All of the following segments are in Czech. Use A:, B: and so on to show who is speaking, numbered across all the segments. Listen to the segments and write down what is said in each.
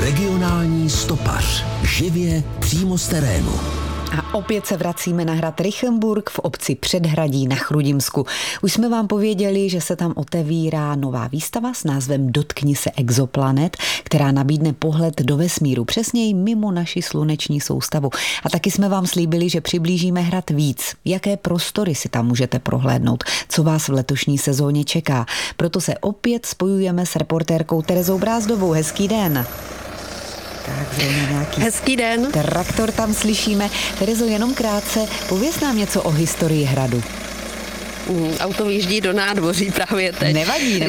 A: Regionální stopař. Živě přímo z terénu.
B: A opět se vracíme na hrad Rychenburk v obci Předhradí na Chrudimsku. Už jsme vám pověděli, že se tam otevírá nová výstava s názvem Dotkni se exoplanet, která nabídne pohled do vesmíru, přesněji mimo naši sluneční soustavu. A taky jsme vám slíbili, že přiblížíme hrad víc. Jaké prostory si tam můžete prohlédnout, co vás v letošní sezóně čeká. Proto se opět spojujeme s reportérkou Terezou Brázdovou. Hezký den. Tak, nějaký
C: hezký den.
B: Traktor tam slyšíme. Terezo, jenom krátce, pověz nám něco o historii hradu.
C: Auto vyjíždí do nádvoří právě teď.
B: Nevadí.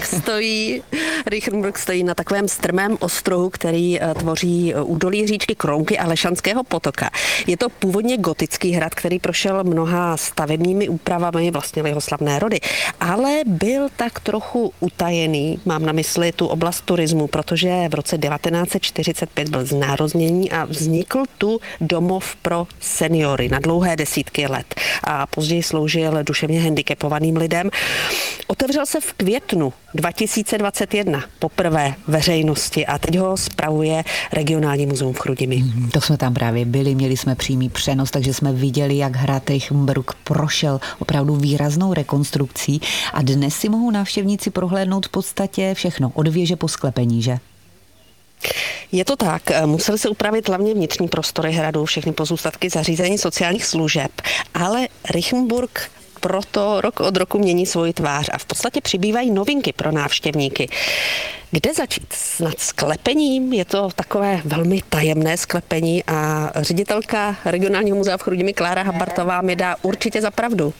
C: Rychenburk stojí na takovém strmém ostrohu, který tvoří údolí říčky Krounky a Lešanského potoka. Je to původně gotický hrad, který prošel mnoha stavebními úpravami, vlastně jeho slavné rody, ale byl tak trochu utajený, mám na mysli tu oblast turismu, protože v roce 1945 byl znárodněný a vznikl tu domov pro seniory na dlouhé desítky let a později sloužil duševně handicapovaným lidem. Otevřel se v květnu 2021 poprvé veřejnosti a teď ho spravuje Regionální muzeum v Chrudimi.
B: To jsme tam právě byli, měli jsme přímý přenos, takže jsme viděli, jak hrad Rychenburk prošel opravdu výraznou rekonstrukcí a dnes si mohou návštěvníci prohlédnout v podstatě všechno, od věže po sklepení, že?
C: Je to tak. Museli se upravit hlavně vnitřní prostory hradu, všechny pozůstatky zařízení sociálních služeb, ale Rychenburk proto rok od roku mění svoji tvář a v podstatě přibývají novinky pro návštěvníky. Kde začít? Snad sklepením? Je to takové velmi tajemné sklepení a ředitelka Regionálního muzea v Chrudimi Klára Habartová mi dá určitě za pravdu.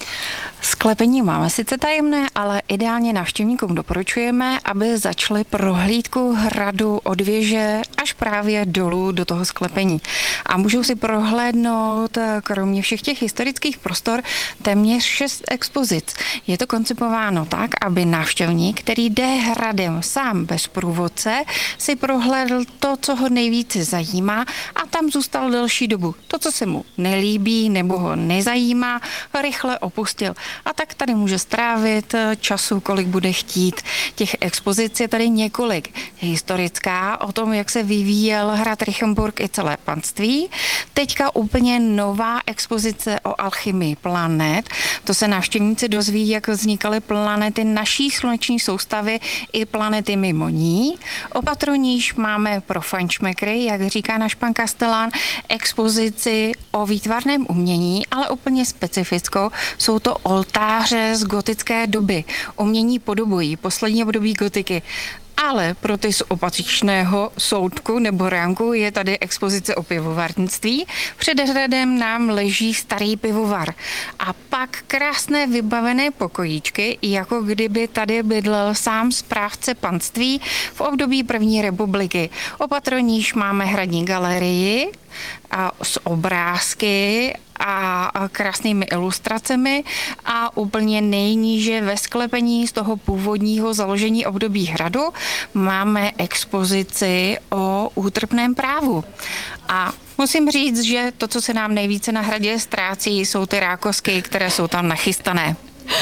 D: Sklepení máme sice tajemné, ale ideálně návštěvníkům doporučujeme, aby začali prohlídku hradu od věže až právě dolů do toho sklepení. A můžou si prohlédnout, kromě všech těch historických prostor, téměř 6 expozic. Je to koncipováno tak, aby návštěvník, který jde hradem sám bez průvodce, si prohlédl to, co ho nejvíce zajímá a tam zůstal delší dobu. To, co se mu nelíbí nebo ho nezajímá, rychle opustil. A tak tady může strávit času, kolik bude chtít. Těch expozic je tady několik. Historická o tom, jak se vyvíjel hrad Rychenburk i celé panství. Teďka úplně nová expozice o alchymii planet. To se návštěvníci dozví, jak vznikaly planety naší sluneční soustavy i planety mimo ní. Opatroníž máme pro fajnšmekry, jak říká náš pan Kastelán, expozici o výtvarném umění, ale úplně specifickou. Jsou to oltáře z gotické doby. Umění podobují poslední období gotiky. Ale pro ty z opačného soudku nebo ránku je tady expozice o pivovarnictví. Před hradem nám leží starý pivovar. A pak krásné vybavené pokojíčky, jako kdyby tady bydlel sám správce panství v období první republiky. Opatroníž máme hradní galerii a s obrázky a krásnými ilustracemi a úplně nejníže ve sklepení z toho původního založení období hradu máme expozici o útrpném právu. A musím říct, že to, co se nám nejvíce na hradě ztrácí, jsou ty rákosky, které jsou tam nachystané.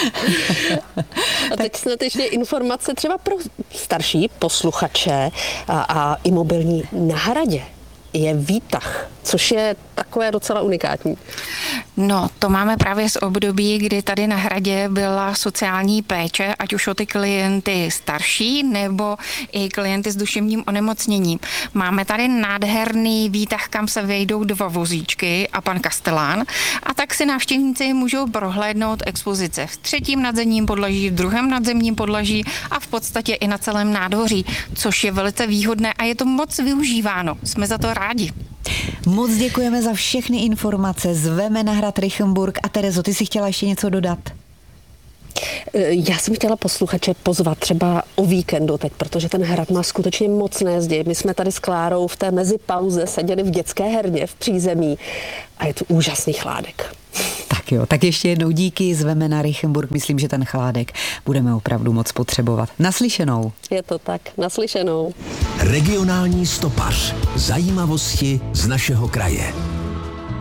C: A teď snad ještě informace třeba pro starší posluchače a imobilní na hradě. Je výtah, což je takové docela unikátní.
D: No, to máme právě z období, kdy tady na hradě byla sociální péče, ať už o ty klienty starší, nebo i klienty s duševním onemocněním. Máme tady nádherný výtah, kam se vejdou 2 vozíčky a pan Kastelán. A tak si návštěvníci můžou prohlédnout expozice v 3. nadzemním podlaží, v 2. nadzemním podlaží a v podstatě i na celém nádvoří, což je velice výhodné a je to moc využíváno. Jsme za to rádi.
B: Moc děkujeme za všechny informace. Zveme na hrad Rychenburk. A Terezo, ty si chtěla ještě něco dodat?
C: Já jsem chtěla posluchače pozvat třeba o víkendu teď, protože ten hrad má skutečně mocné zdi. My jsme tady s Klárou v té mezipauze seděli v dětské herně v přízemí a je tu úžasný chládek.
B: Tak jo, tak ještě jednou díky, zveme na Rychenburk. Myslím, že ten chládek budeme opravdu moc potřebovat. Naslyšenou.
C: Je to tak, naslyšenou.
A: Regionální stopař. Zajímavosti z našeho kraje.